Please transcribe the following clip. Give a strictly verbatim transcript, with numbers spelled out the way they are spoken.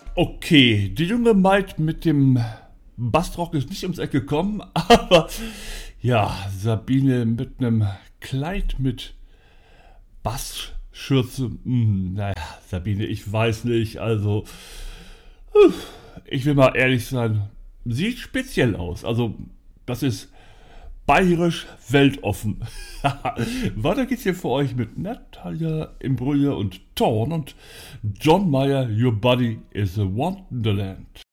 Okay, die junge Maid mit dem Bastrock ist nicht ums Eck gekommen, aber ja, Sabine mit einem Kleid mit Bassschürze. Hm, naja, Sabine, ich weiß nicht, also uh, ich will mal ehrlich sein, sieht speziell aus. Also, das ist bayerisch weltoffen. Weiter geht's hier für euch mit Natalia Imbruglia und Thorn und John Mayer, Your Body is a Wonderland.